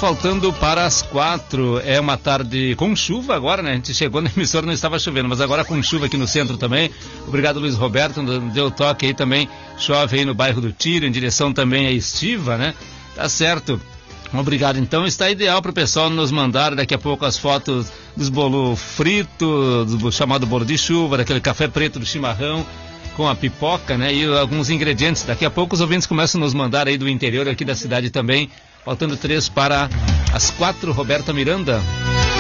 faltando para as 4. É uma tarde com chuva agora, né? A gente chegou na emissora, não estava chovendo, mas agora com chuva aqui no centro também. Obrigado, Luiz Roberto, deu toque aí também. Chove aí no bairro do Tiro, em direção também a Estiva, né? Tá certo. Obrigado, então está ideal para o pessoal nos mandar daqui a pouco as fotos dos bolo frito, do chamado bolo de chuva, daquele café preto do chimarrão, com a pipoca, né, e alguns ingredientes. Daqui a pouco os ouvintes começam a nos mandar aí do interior aqui da cidade também, faltando 3 para as 4, Roberta Miranda.